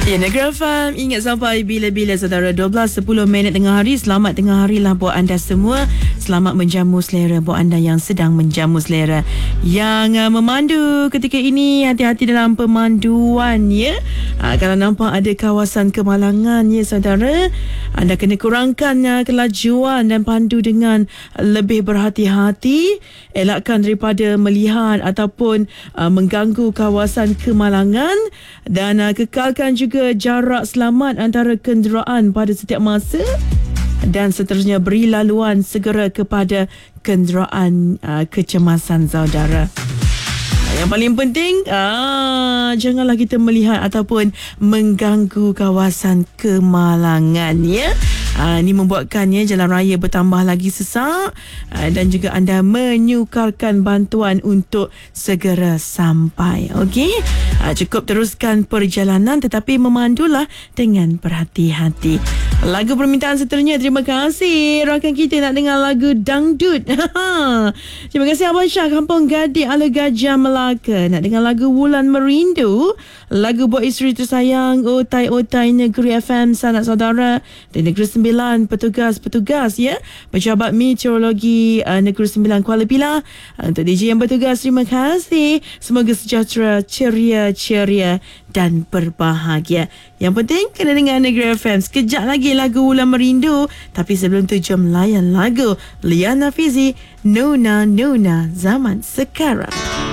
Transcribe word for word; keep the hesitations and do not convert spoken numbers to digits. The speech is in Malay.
Ya, Negeri F M, ingat sampai bila-bila saudara. Dua belas sepuluh minit tengah hari. Selamat tengah hari lah buat anda semua. Selamat menjamu selera buat anda yang sedang menjamu selera. Yang uh, memandu ketika ini, hati-hati dalam pemanduan ya. uh, Kalau nampak ada kawasan kemalangan ya saudara, anda kena kurangkan uh, kelajuan dan pandu dengan lebih berhati-hati. Elakkan daripada melihat ataupun uh, mengganggu kawasan kemalangan. Dan uh, kekalkan juga jarak selamat antara kenderaan pada setiap masa. Dan seterusnya, beri laluan segera kepada kenderaan uh, kecemasan saudara. Yang paling penting, ah, janganlah kita melihat ataupun mengganggu kawasan kemalangan ya. Ah, ini membuatkannya jalan raya bertambah lagi sesak, ah, dan juga anda menyukarkan bantuan untuk segera sampai. Okey, ah, cukup teruskan perjalanan tetapi memandulah dengan berhati-hati. Lagu permintaan seterusnya, terima kasih rakan kita nak dengar lagu dangdut. Terima kasih Abang Syah, Kampung Gadik ala Gajah Melaka. Nak dengar lagu Wulan Merindu, lagu buat isteri tersayang, otai-otai Negeri F M, sanak saudara di Negeri Sembilan, petugas-petugas ya, Pejabat Meteorologi uh, Negeri Sembilan Kuala Pilah. Uh, untuk D J yang bertugas, terima kasih. Semoga sejahtera, ceria-ceria dan berbahagia. Yang penting kena dengar Negeri F M. Sekejap lagi lagu Wulan Merindu, tapi sebelum tu jom layan lagu Liana Fizi, Nona Nona Zaman Sekarang.